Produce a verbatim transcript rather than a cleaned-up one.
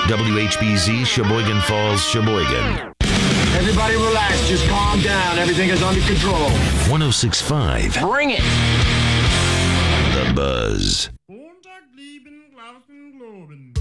W H B Z, Sheboygan Falls, Sheboygan. Everybody relax, just calm down. Everything is under control. one oh six point five. Bring it! The Buzz. Montag, lieben, Glauben, Globen.